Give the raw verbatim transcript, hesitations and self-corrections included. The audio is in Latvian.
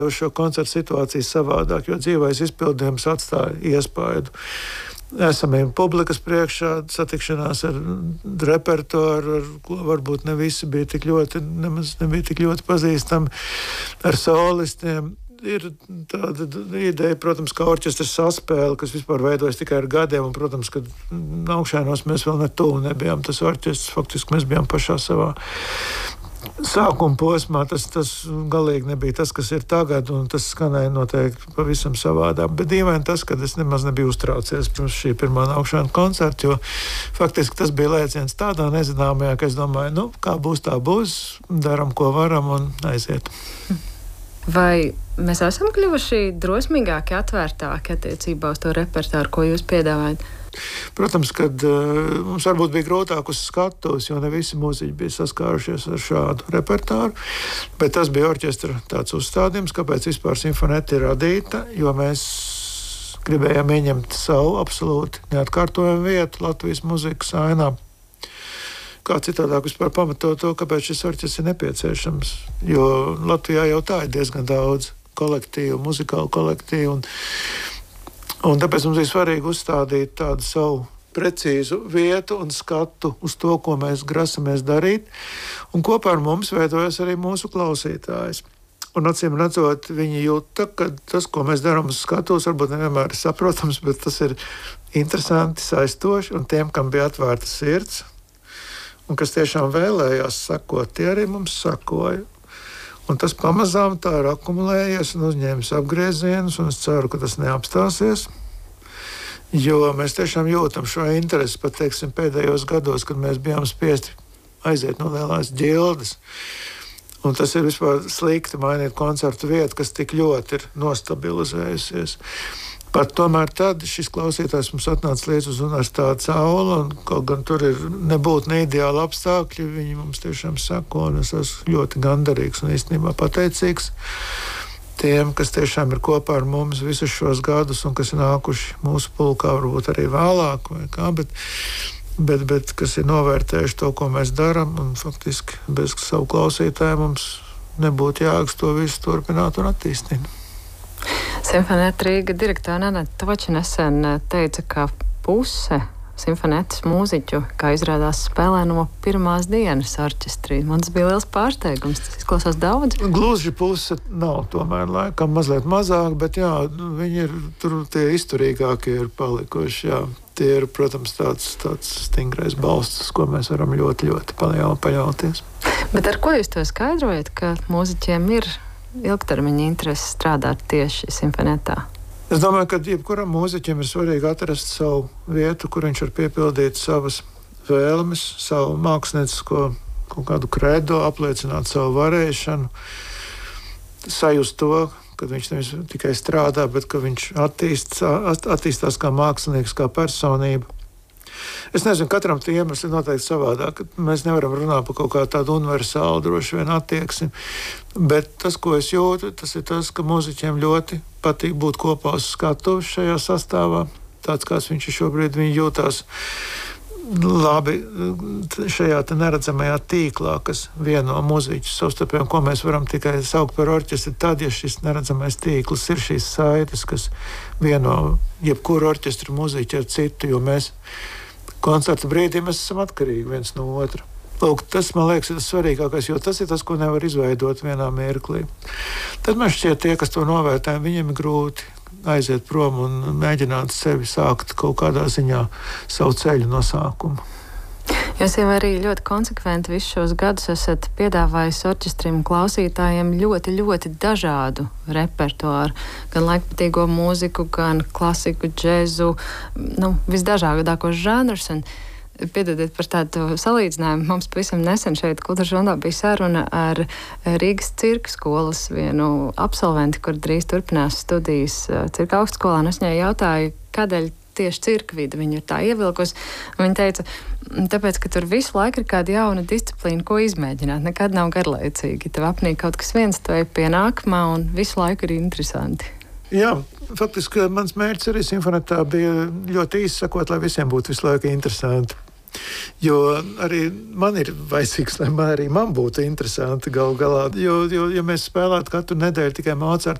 Uz šo koncertu situāciju savādāk, jo dzīvais izpildījums atstāja iespaidu. Esamiem publikas priekšā, satikšanās ar repertuāru, ar ko varbūt ne visi bija tik ļoti, nemaz nebija tik ļoti pazīstami, ar solistiem. Ir tāda ideja, protams, ka orķestras saspēle, kas vispār veidojas tikai ar gadiem, un, protams, ka augšēnos mēs vēl ne tuvu nebijām. Tas orķestrs, faktiski mēs bijām pašā savā sākuma posmā, tas, tas galīgi nebija tas, kas ir tagad, un tas skanēja noteikti pavisam savādāk. Bet dīvaini tas, ka es nemaz nebiju uztraucies pirms šī pirmā augšāna koncerta, jo faktiski tas bija lēciens tādā nezināmajā, ka es domāju, nu, kā būs, tā būs, daram, ko varam, un aiziet. Vai mēs esam kļuvuši drosmīgāki, atvērtāki attiecībā uz to repertuāru, ko jūs piedāvājat? Protams, kad uh, mums varbūt bija grūtāk uz skatuves, jo ne visi mūziķi bija saskārušies ar šādu repertuāru, bet tas bija orķestra tāds uzstādījums, kāpēc vispār simfonēta ir radīta, jo mēs gribējām ieņemt savu absolūti neatkārtojumu vietu Latvijas mūzikas ainā. Kā citādāk vispār pamatot to, kāpēc šis orķestrs ir nepieciešams, jo Latvijā jau tā ir diezgan daudz kolektīvu, muzikālu kolektīvu, un Un tāpēc mums ir svarīgi uzstādīt tādu savu precīzu vietu un skatu uz to, ko mēs grasamies darīt. Un kopā ar mums veidojas arī mūsu klausītājs. Un acīm redzot, viņi jūta, ka tas, ko mēs darām uz skatuves, varbūt nevienmēr ir saprotams, bet tas ir interesanti, saistoši. Un tiem, kam bija atvērta sirds un kas tiešām vēlējās sakot, tie arī mums sakoja. Un tas pamazām tā ir akumulējies un uzņēmis apgriezienus, un es ceru, ka tas neapstāsies, jo mēs tiešām jūtam šo interesi pat, teiksim, pēdējos gados, kad mēs bijām spiesti aiziet no lielās ģildes. Un tas ir vispār slikti mainīt koncertu vietu, kas tik ļoti ir nostabilizējusies. Pat tomēr tad šis klausītājs mums atnāca līdz uz Universitātes aulu, un kaut gan tur ir nebūtu ne ideāli apstākļi, viņi mums tiešām sako, un es esmu ļoti gandarīgs un īstenībā pateicīgs tiem, kas tiešām ir kopā ar mums visus šos gadus, un kas ir nākuši mūsu pulkā, varbūt arī vēlāk, vai kā, bet, bet, bet kas ir novērtējuši to, ko mēs darām, un faktiski bez savu klausītāju mums nebūtu jēgas to visu turpināt un attīstīt. Simfonēta Rīga direktore Aneta Toča nesen teica, ka puse simfonētas mūziķu, kā izrādās, spēlē no pirmās dienas orķestrī. Man tas bija liels pārsteigums. Tas izklausās daudz. Gluži puse nav, tomēr laikam mazliet mazāk, bet jā, viņi ir tur tie izturīgākie ir palikuši. Jā. Tie ir, protams, tāds, tāds stingrais balsts, ko mēs varam ļoti, ļoti paļauties. Bet ar ko jūs to skaidrojat, ka mūziķiem ir ilgtermiņa interesi strādāt tieši simfonētā? Es domāju, ka jebkuram mūziķim ir svarīgi atrast savu vietu, kur viņš var piepildīt savas vēlmes, savu māksliniecisko kaut kādu kredo, apliecināt savu varēšanu, sajust to, ka viņš nevis tikai strādā, bet ka viņš attīst, attīstās kā mākslinieks, kā personība. Es nezinu, katram tie iemesli ir noteikti savādāk. Mēs nevaram runāt par kaut kā tādu universālu droši vien attieksmi, bet tas, ko es jūtu, tas ir tas, ka mūziķiem ļoti patīk būt kopā uz skatuves šajā sastāvā. Tāds, kāds viņš ir šobrīd, viņi jūtās labi šajā te neredzamajā tīklā, kas vieno mūziķus savstarpēji, ko mēs varam tikai saukt par orķestri, tad, ja šis neredzamais tīkls ir šīs saites, kas vieno jebkuru orķestru mūziķi ar citu, jo mēs koncerta brīdī mēs esam atkarīgi viens no otra. Lūk, tas, man liekas, ir tas svarīgākais, jo tas ir tas, ko nevar izveidot vienā mirklī. Tad man šķiet tie, kas to novērtē, viņiem ir grūti aiziet prom un mēģināt sevi sākt kaut kādā ziņā savu ceļu no sākuma. Jūs jau arī ļoti konsekventi visus šos gadus esat piedāvājis orķestriem klausītājiem ļoti, ļoti dažādu repertuāru. Gan laikmatīgo mūziku, gan klasiku, džezu, nu, visdažādākos žanrus. Un piedodiet par tādu salīdzinājumu. Mums pavisam nesen šeit Kultūras rundā bija saruna ar Rīgas cirka skolas vienu absolventi, kur drīz turpinās studijas cirka augstskolā. Un es viņai jautāju, kādēļ tieši cirka vide viņa ir tā ievilkusi. Viņa teica, tāpēc, ka tur visu laiku ir kāda jauna disciplīna, ko izmēģināt. Nekad nav garlaicīgi. Tev apnīk kaut kas viens, tu ej pie nākamā un visu laiku ir interesanti. Jā, faktiski mans mērķis arī simfonētā bija ļoti īsi sakot, lai visiem būtu visu laiku interesanti. Jo arī man ir vajadzīgs, lai man arī man būtu interesanti galu galā. Jo, jo, ja mēs spēlētu katru nedēļu tikai Mocarta